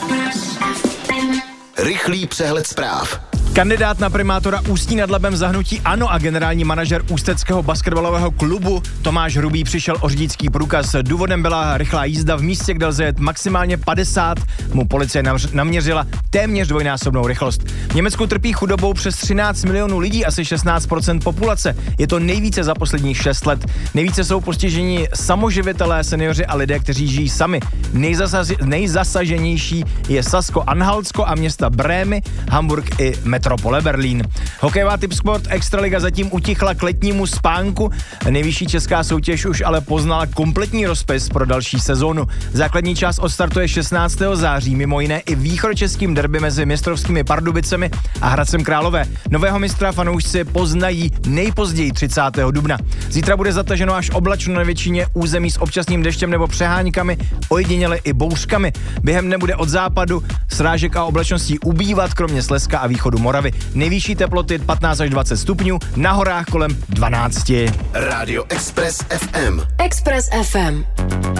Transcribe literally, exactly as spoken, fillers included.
Rychlý přehled zpráv. Kandidát na primátora Ústí nad Labem za hnutí ANO a generální manažer ústeckého basketbalového klubu Tomáš Hrubý přišel o řidičský průkaz. Důvodem byla rychlá jízda v místě, kde lze jet maximálně padesát. Mu policie naměřila téměř dvojnásobnou rychlost. V Německu trpí chudobou přes třináct milionů lidí, asi šestnáct procent populace. Je to nejvíce za posledních šest let. Nejvíce jsou postiženi samoživitelé, seniori a lidé, kteří žijí sami. Nejzasaži- nejzasaženější je Sasko-Anhaltsko a města Brémy, Hamburg i metropole Berlín. Hokejová Tipsport Extraliga zatím utichla k letnímu spánku. Nejvyšší česká soutěž už ale poznala kompletní rozpis pro další sezónu. Základní část odstartuje šestnáctého září, mimo jiné i východočeským derby mezi mistrovskými Pardubicemi a Hradcem Králové. Nového mistra fanoušci poznají nejpozději třicátého dubna. Zítra bude zataženo až oblačno na většině území s občasným deštěm nebo přeháňkami, ojediněle i bouřkami. Během dne bude od západu srážek a oblačností ubývat, kromě Slezska a východu Moravy. Nejvyšší teploty patnáct až dvacet stupňů, na horách kolem dvanáct. Rádio Express ef em. Express ef em.